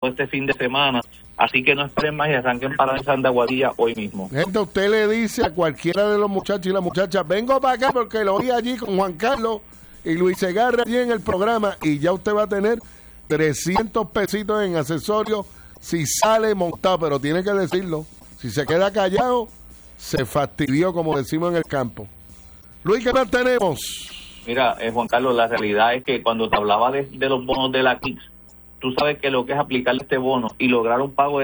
este fin de semana. Así que no esperen más y arranquen para Nissan de Aguadilla hoy mismo. Gente, usted le dice a cualquiera de los muchachos y las muchachas, vengo para acá porque lo oí allí con Juan Carlos y Luis Segarra allí en el programa, y ya usted va a tener 300 pesitos en accesorios si sale montado, pero tiene que decirlo. Si se queda callado, se fastidió, como decimos en el campo. Luis, ¿qué más tenemos? Mira, Juan Carlos, la realidad es que cuando te hablaba de los bonos de la Kicks, tú sabes que lo que es aplicarle este bono y lograr un pago de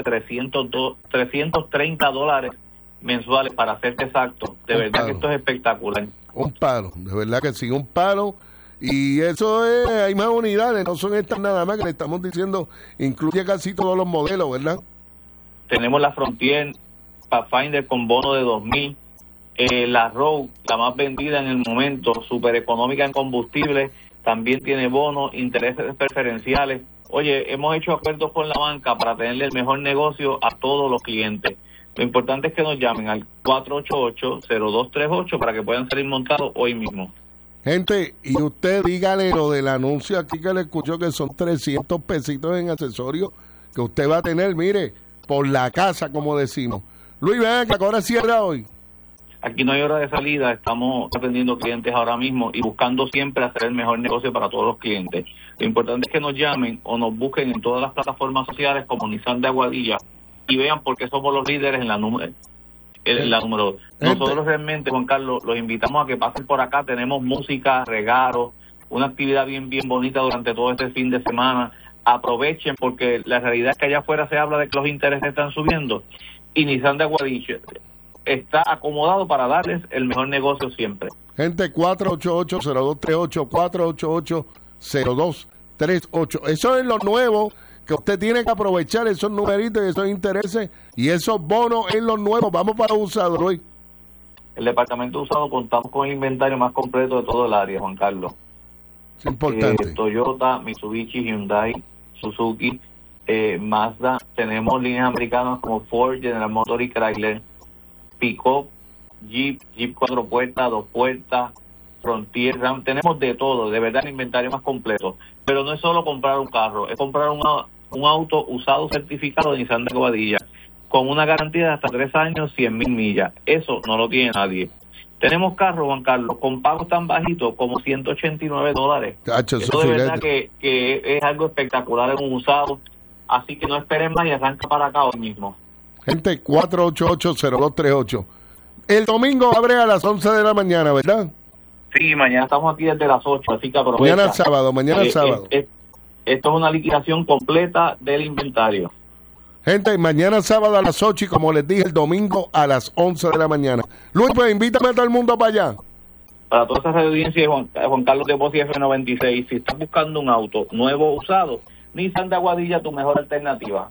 $330 mensuales, para serte exacto, de verdad que esto es espectacular. Un palo, de verdad que sí, un palo. Y eso es, hay más unidades, no son estas nada más que le estamos diciendo, incluye casi todos los modelos, ¿verdad? Tenemos la Frontier Pathfinder con bono de 2,000, la Rogue, la más vendida en el momento, súper económica en combustible, también tiene bonos, intereses preferenciales. Oye, hemos hecho acuerdos con la banca para tenerle el mejor negocio a todos los clientes. Lo importante es que nos llamen al 488-0238 para que puedan salir montados hoy mismo. Gente, y usted dígale lo del anuncio aquí que le escuchó, que son 300 pesitos en accesorios que usted va a tener, mire, por la casa, como decimos. Luis, ven que ahora cierra hoy. Aquí no hay hora de salida, estamos atendiendo clientes ahora mismo y buscando siempre hacer el mejor negocio para todos los clientes. Lo importante es que nos llamen o nos busquen en todas las plataformas sociales como Nissan de Aguadilla y vean por qué somos los líderes en la número 2. Nosotros realmente, Juan Carlos, los invitamos a que pasen por acá. Tenemos música, regalos, una actividad bien bonita durante todo este fin de semana. Aprovechen, porque la realidad es que allá afuera se habla de que los intereses están subiendo y Nissan de Aguadilla está acomodado para darles el mejor negocio siempre. Gente, 488-0238, 488-0238. Eso es lo nuevo, que usted tiene que aprovechar esos numeritos y esos intereses y esos bonos en los nuevos. Vamos para usados, Luis. El departamento de usado contamos con el inventario más completo de todo el área, Juan Carlos. Es importante. Toyota, Mitsubishi, Hyundai, Suzuki, Mazda. Tenemos líneas americanas como Ford, General Motors y Chrysler. Pick-up, Jeep 4 puertas, 2 puertas, Frontier, Ram, tenemos de todo, de verdad el inventario más completo. Pero no es solo comprar un carro, es comprar un auto usado certificado de Nissan de Aguadilla, con una garantía de hasta 3 años, 100,000 millas. Eso no lo tiene nadie. Tenemos carros, Juan Carlos, con pagos tan bajitos como $189. Eso de verdad que es algo espectacular en un usado, así que no esperen más y arranca para acá hoy mismo. Gente, 488-0238. El domingo abre a las 11 de la mañana, ¿verdad? Sí, mañana estamos aquí desde las 8, así que aprovecha. Mañana sábado. Esto es una liquidación completa del inventario. Gente, mañana sábado a las 8 y como les dije, el domingo a las 11 de la mañana. Luis, pues invítame a todo el mundo para allá. Para toda esa audiencia, Juan Carlos de Voz y F96, si estás buscando un auto nuevo o usado, Nissan de Aguadilla, tu mejor alternativa.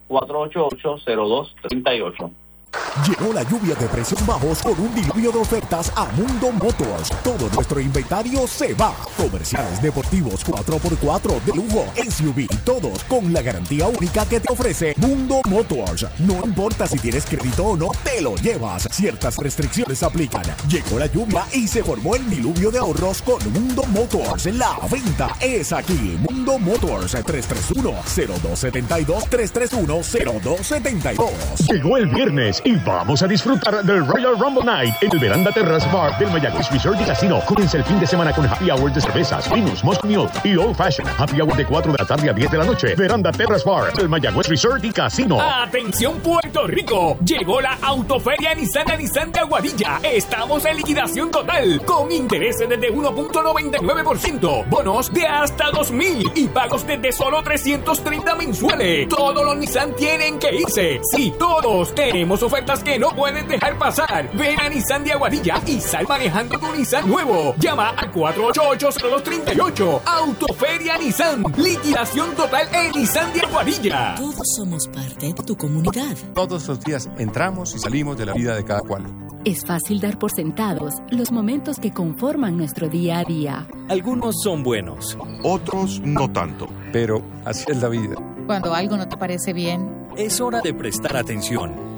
488-0238. Llegó la lluvia de precios bajos con un diluvio de ofertas a Mundo Motors. Todo nuestro inventario se va. Comerciales deportivos 4x4 de lujo, SUV, todos con la garantía única que te ofrece Mundo Motors. No importa si tienes crédito o no, te lo llevas. Ciertas restricciones aplican. Llegó la lluvia y se formó el diluvio de ahorros con Mundo Motors. La venta es aquí. Mundo Motors 331-0272, 331-0272. Llegó el viernes y vamos a disfrutar del Royal Rumble Night en el Veranda Terrace Bar del Mayagüez Resort y Casino. Comienza el fin de semana con Happy Hour de cervezas, vinos, Moscow Mule y Old Fashion. Happy Hour de 4 de la tarde a 10 de la noche. Veranda Terrace Bar del Mayagüez Resort y Casino. ¡Atención Puerto Rico! Llegó la Autoferia Nissan de Aguadilla. Estamos en liquidación total, con intereses desde 1.99%, bonos de hasta 2,000 y pagos desde solo 330 mensuales. Todos los Nissan tienen que irse. Sí, todos tenemos ofertas que no puedes dejar pasar. Ven a Nissan de Aguadilla y sal manejando tu Nissan nuevo. Llama al 488-0238. Autoferia Nissan. Liquidación total en Nissan de Aguadilla. Todos somos parte de tu comunidad. Todos los días entramos y salimos de la vida de cada cual. Es fácil dar por sentados los momentos que conforman nuestro día a día. Algunos son buenos, otros no tanto. Pero así es la vida. Cuando algo no te parece bien, es hora de prestar atención.